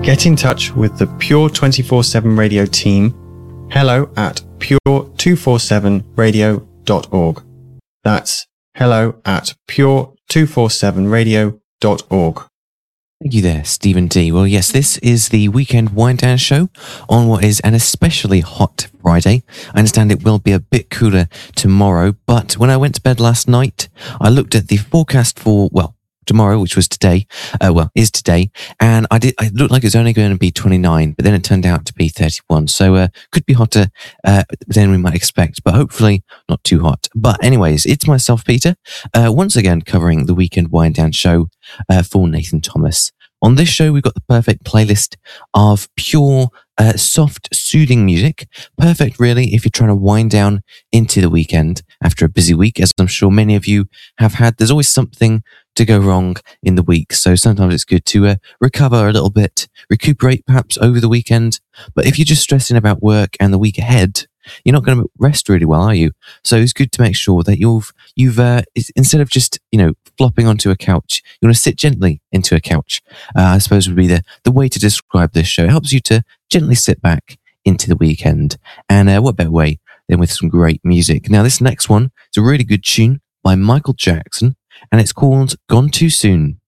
Get in touch with the Pure 24/7 Radio team. Hello at pure247radio.org. That's hello at pure247radio.org. Thank you there, Stephen D. Well, yes, this is the Weekend Wind Down Show on what is an especially hot Friday. I understand it will be a bit cooler tomorrow, but when I went to bed last night, I looked at the forecast for, tomorrow, which was today, is today, and it looked like it was only going to be 29, but then it turned out to be 31, so could be hotter than we might expect, but hopefully not too hot. But anyways, it's myself, Peter, once again covering the Weekend Wind Down Show for Nathan Thomas. On this show, we've got the perfect playlist of pure, soft, soothing music. Perfect, really, if you're trying to wind down into the weekend after a busy week, as I'm sure many of you have had. There's always something to go wrong in the week, so sometimes it's good to recover a little bit, recuperate perhaps over the weekend. But if you're just stressing about work and the week ahead, you're not going to rest really well, are you? So it's good to make sure that you've instead of just flopping onto a couch, you want to sit gently into a couch. I suppose would be the way to describe this show. It helps you to gently sit back into the weekend, and what better way than with some great music. Now, this next one is a really good tune by Michael Jackson, and it's called Gone Too Soon.